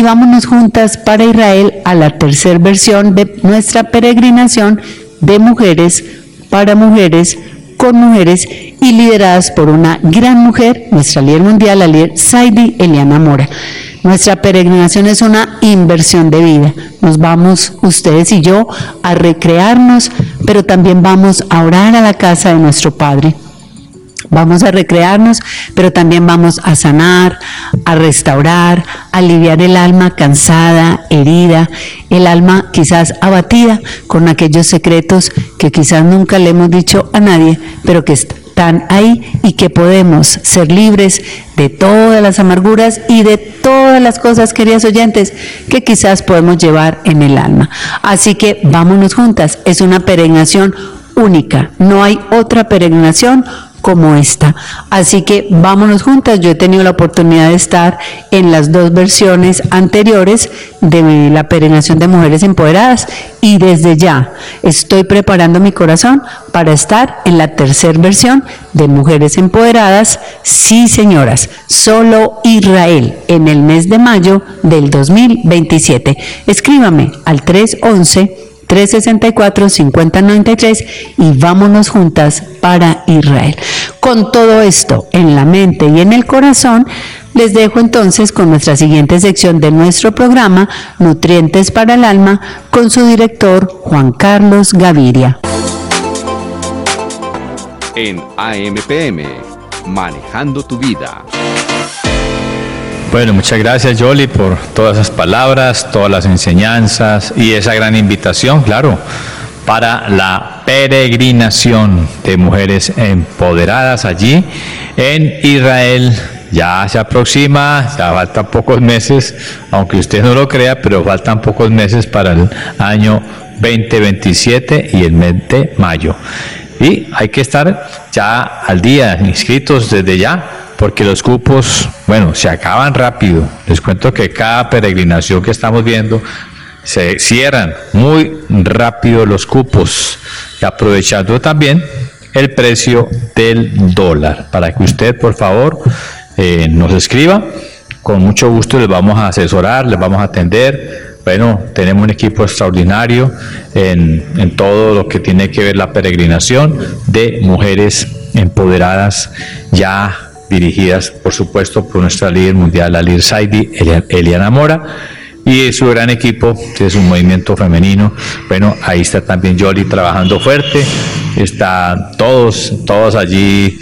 y vámonos juntas para Israel a la tercera versión de nuestra peregrinación de mujeres, para mujeres, con mujeres y lideradas por una gran mujer, nuestra líder mundial, la líder Saidi Eliana Mora. Nuestra peregrinación es una inversión de vida. Nos vamos, ustedes y yo, a recrearnos, pero también vamos a orar a la casa de nuestro Padre. Vamos a recrearnos, pero también vamos a sanar, a restaurar, a aliviar el alma cansada, herida, el alma quizás abatida con aquellos secretos que quizás nunca le hemos dicho a nadie, pero que están ahí y que podemos ser libres de todas las amarguras y de todas las cosas, queridas oyentes, que quizás podemos llevar en el alma. Así que vámonos juntas, es una peregrinación única, no hay otra peregrinación como esta. Así que vámonos juntas. Yo he tenido la oportunidad de estar en las dos versiones anteriores de la peregrinación de mujeres empoderadas y desde ya estoy preparando mi corazón para estar en la tercera versión de mujeres empoderadas. Sí, señoras, solo Israel en el mes de mayo del 2027. Escríbame al 311-364-5093 y vámonos juntas para Israel. Con todo esto en la mente y en el corazón, les dejo entonces con nuestra siguiente sección de nuestro programa, Nutrientes para el Alma, con su director Juan Carlos Gaviria. En AMPM, Manejando tu Vida. Bueno, muchas gracias, Yoli, por todas esas palabras, todas las enseñanzas y esa gran invitación, claro, para la peregrinación de mujeres empoderadas allí en Israel. Ya se aproxima, ya faltan pocos meses, aunque usted no lo crea, pero faltan pocos meses para el año 2027 y el mes de mayo. Y hay que estar ya al día, inscritos desde ya, porque los cupos, bueno, se acaban rápido. Les cuento que cada peregrinación que estamos viendo, se cierran muy rápido los cupos, y aprovechando también el precio del dólar. Para que usted, por favor, nos escriba, con mucho gusto les vamos a asesorar, les vamos a atender. Bueno, tenemos un equipo extraordinario en todo lo que tiene que ver la peregrinación de mujeres empoderadas, ya dirigidas, por supuesto, por nuestra líder mundial, la líder Saidi Eliana Mora, y su gran equipo, que es un movimiento femenino. Bueno, ahí está también Yoli trabajando fuerte, están todos allí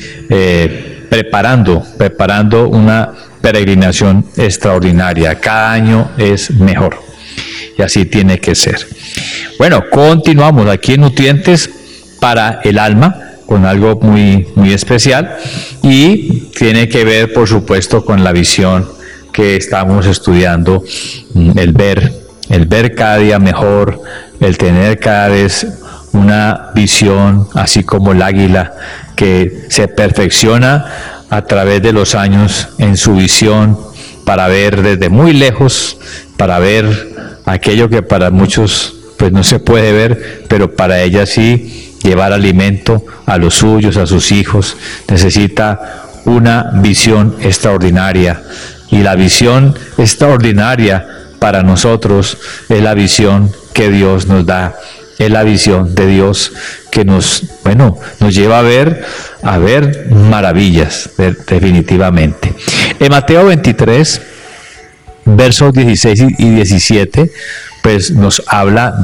preparando una peregrinación extraordinaria. Cada año es mejor, y así tiene que ser. Bueno, continuamos aquí en Nutrientes para el Alma, con algo muy, muy especial, y tiene que ver, por supuesto, con la visión que estamos estudiando, el ver cada día mejor, el tener cada vez una visión, así como el águila, que se perfecciona a través de los años en su visión, para ver desde muy lejos, para ver aquello que para muchos pues no se puede ver, pero para ella sí. Llevar alimento a los suyos, a sus hijos, necesita una visión extraordinaria. Y la visión extraordinaria para nosotros es la visión que Dios nos da, es la visión de Dios que nos lleva a ver maravillas, definitivamente. En Mateo 23, versos 16 y 17, pues nos habla